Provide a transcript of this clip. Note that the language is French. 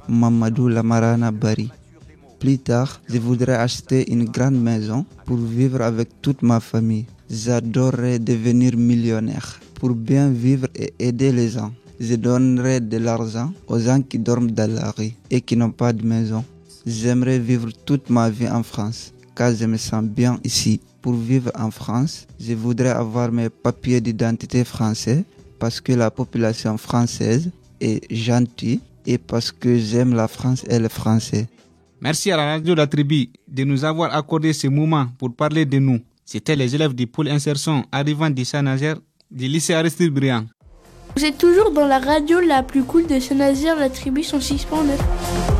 Mamadou Lamarana Bari. Plus tard, je voudrais acheter une grande maison pour vivre avec toute ma famille. J'adorerais devenir millionnaire pour bien vivre et aider les gens. Je donnerais de l'argent aux gens qui dorment dans la rue et qui n'ont pas de maison. J'aimerais vivre toute ma vie en France, car je me sens bien ici. Pour vivre en France, je voudrais avoir mes papiers d'identité français parce que la population française est gentille et parce que j'aime la France et les Français. Merci à la radio La Tribu de nous avoir accordé ce moment pour parler de nous. C'était les élèves du pôle insertion arrivant de Saint-Nazaire du lycée Aristide Briand. Vous êtes toujours dans la radio la plus cool de Saint-Nazaire, La Tribu 106.9.